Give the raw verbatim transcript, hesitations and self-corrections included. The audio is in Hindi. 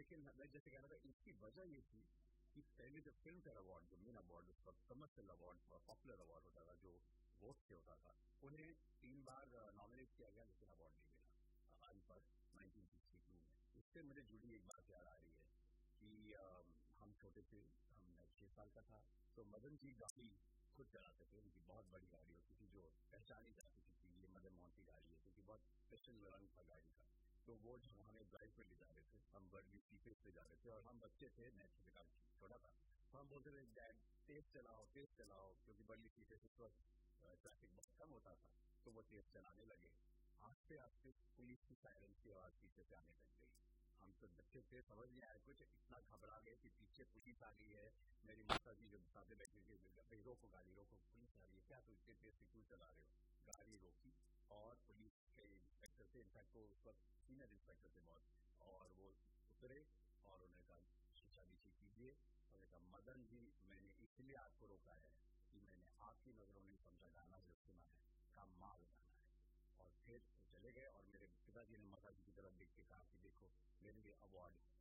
लेकिन मैं जैसे कह रहा था, इसकी वजह ये थी कि पहले जब फिल्म फेयर अवार्ड, जो मेन अवार्ड, उसका कमर्शियल अवार्ड, पॉपुलर अवार्ड होता था, जो वोट से होता था, उन्हें तीन बार नॉमिनेट किया गया लेकिन अवार्ड नहीं मिला आज पर नाइनटीन सिक्सटी टू में। इससे मुझे जुड़ी एक बात याद आ रही है कि आ, हम छोटे थे, हम छह साल का था, तो मदन जी गाड़ी खुद चलाते थे। उनकी बहुत बड़ी गाड़ी होती थी जो पहचानी जाती थी कि ये मदन मोहन की गाड़ी है, क्योंकि बहुत स्पेशल रंग था गाड़ी का। तो वो जब हमें ड्राइव पे ले जा रहे थे, हम बड़ी सीपे पे जा रहे थे और हम बच्चे थे, मैं छोटे का छोटा था, तो हम बोलते थे डैड तेज चलाओ तेज चलाओ, क्योंकि बड़ी सीपे से उस वक्त ट्रैफिक बहुत कम होता था, तो वो तेज चलाने लगे। आस्ते आस्ते पुलिस की सायरन की आवाज पीछे से आने लग गई। हम तो बच्चे थे, समझ नहीं आया कुछ, इतना घबरा गए कि पीछे पुलिस आ गई है। मेरी माता जी जो साथे बैठे थे, भाई रोको गाड़ी रोको, पुलिस आ रही है, क्या तुम इतने तेज से क्यों चला रहे हो? गाड़ी रोकी और पुलिस के इंस्पेक्टर थे, इनफैक्ट वो उस वक्त सीनियर इंस्पेक्टर थे बहुत, और वो उतरे और उन्होंने कहा शीशा नीचे कीजिए। उन्होंने कहा मदन जी, मैंने इसलिए आपको रोका है कि मैंने आपकी नजरों में समझा गाना जो सुना है कमाल गाना है। और फिर वो चले गए और मेरे पिताजी ने माता जी की तरफ देख के कहा कि देखो मेरे लिए अवार्ड